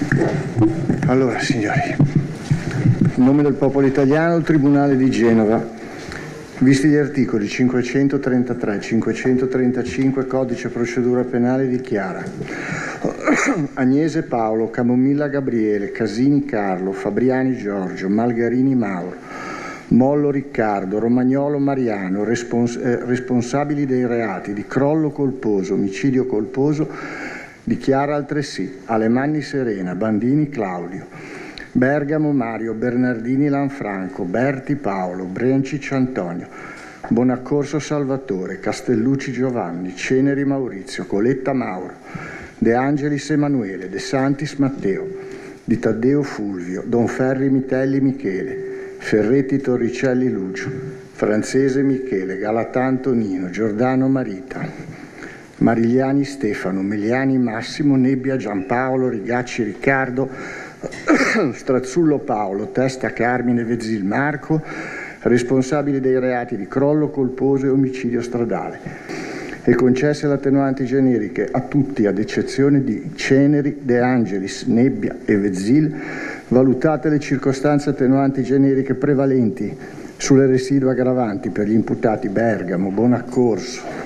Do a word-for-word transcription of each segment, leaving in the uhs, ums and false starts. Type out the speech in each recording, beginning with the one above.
Allora, signori, in nome del popolo italiano, il Tribunale di Genova, visti gli articoli cinquecentotrentatré, cinquecentotrentacinque Codice Procedura Penale, dichiara: Agnese Paolo, Camomilla Gabriele, Casini Carlo, Fabriani Giorgio, Malgarini Mauro, Mollo Riccardo, Romagnolo Mariano, respons- eh, responsabili dei reati di crollo colposo, omicidio colposo. Dichiara altresì Alemanni Serena, Bandini Claudio, Bergamo Mario, Bernardini Lanfranco, Berti Paolo, Brencic Antonio, Bonaccorso Salvatore, Castellucci Giovanni, Ceneri Maurizio, Coletta Mauro, De Angelis Emanuele, De Santis Matteo, Di Taddeo Fulvio, Donferri Mitelli Michele, Ferretti Torricelli Lucio, Francese Michele, Galatanto Nino, Giordano Marita, Marigliani Stefano, Meliani Massimo, Nebbia Giampaolo, Rigacci Riccardo, Strazzullo Paolo, Testa Carmine, Vezzil Marco, responsabili dei reati di crollo colposo e omicidio stradale, e concesse le attenuanti generiche a tutti, ad eccezione di Ceneri, De Angelis, Nebbia e Vezzil, valutate le circostanze attenuanti generiche prevalenti sulle residue aggravanti per gli imputati Bergamo, Bonaccorso,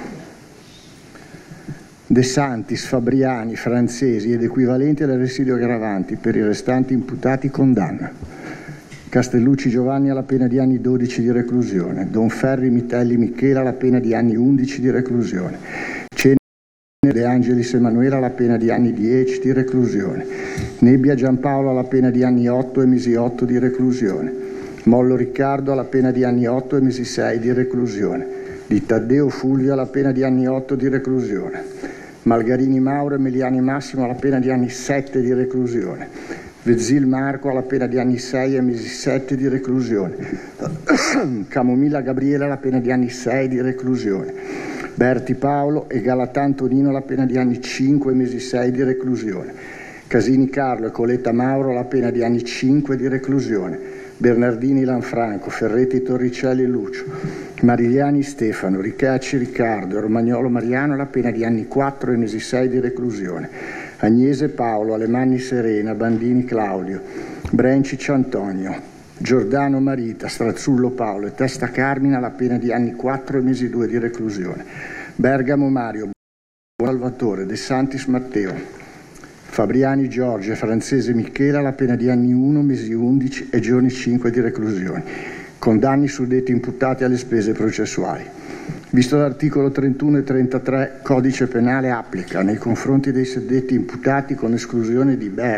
De Santis, Fabriani, Francesi ed equivalenti alle residue aggravanti per i restanti imputati, condanna: Castellucci Giovanni alla pena di anni dodici di reclusione, Donferri Mitelli Michela alla pena di anni undici di reclusione, Ceneri De Angelis Emanuela alla pena di anni dieci di reclusione, Nebbia Giampaolo alla pena di anni otto e mesi otto di reclusione, Mollo Riccardo alla pena di anni otto e mesi sei di reclusione, Di Taddeo Fulvio alla pena di anni otto di reclusione, Malgarini Mauro e Meliani Massimo alla pena di anni sette di reclusione, Vezzil Marco alla pena di anni sei e mesi sette di reclusione, Camomilla Gabriele alla pena di anni sei di reclusione, Berti Paolo e Galatanto Nino alla pena di anni cinque e mesi sei di reclusione, Casini Carlo e Coletta Mauro alla pena di anni cinque di reclusione, Bernardini Lanfranco, Ferretti Torricelli Lucio, Marigliani Stefano, Ricacci Riccardo e Romagnolo Mariano alla pena di anni quattro e mesi sei di reclusione, Agnese Paolo, Alemanni Serena, Bandini Claudio, Brencic Antonio, Giordano Marita, Strazzullo Paolo e Testa Carmine alla pena di anni quattro e mesi due di reclusione, Bergamo Mario, Salvatore, De Santis Matteo, Fabriani Giorgio e Francese Michela alla pena di anni uno, mesi undici e giorni cinque di reclusione. Condanni suddetti imputati alle spese processuali. Visto l'articolo trentuno e trentatré Codice Penale, applica nei confronti dei suddetti imputati, con esclusione di Bergamo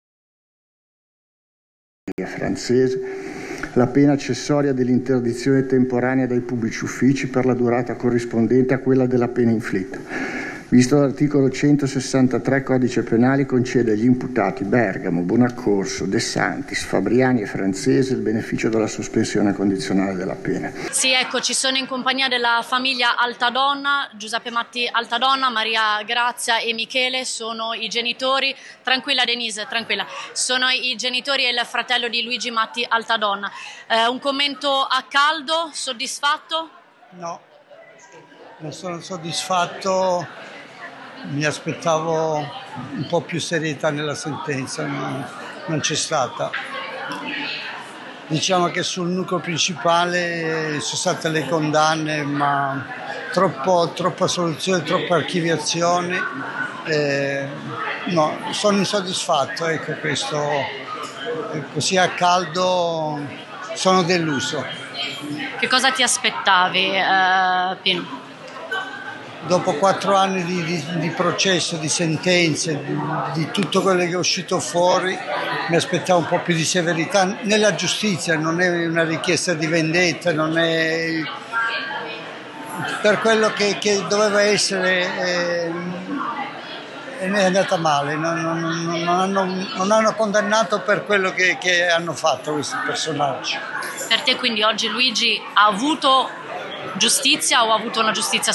e Francese, la pena accessoria dell'interdizione temporanea dai pubblici uffici per la durata corrispondente a quella della pena inflitta. Visto l'articolo centosessantatré Codice Penale, concede agli imputati Bergamo, Bonaccorso, De Santis, Fabriani e Francese il beneficio della sospensione condizionale della pena. Sì, ecco, ci sono in compagnia della famiglia Altadonna, Giuseppe Matti Altadonna, Maria Grazia e Michele, sono i genitori, tranquilla Denise, tranquilla, sono i genitori e il fratello di Luigi Matti Altadonna. Eh, un commento a caldo, soddisfatto? No, non sono soddisfatto. Mi aspettavo un po' più serietà nella sentenza, non, non c'è stata. Diciamo che sul nucleo principale sono state le condanne, ma troppo, troppa soluzione, troppa archiviazione. Eh, no, sono insoddisfatto, ecco, questo, così a caldo sono deluso. Che cosa ti aspettavi, eh, Pino? Dopo quattro anni di, di, di processo, di sentenze, di, di tutto quello che è uscito fuori, mi aspettavo un po' più di severità nella giustizia, non è una richiesta di vendetta, non è per quello che, che doveva essere, eh, è andata male, non, non, non, hanno, non hanno condannato per quello che, che hanno fatto questi personaggi. Per te quindi oggi Luigi ha avuto giustizia o ha avuto una giustizia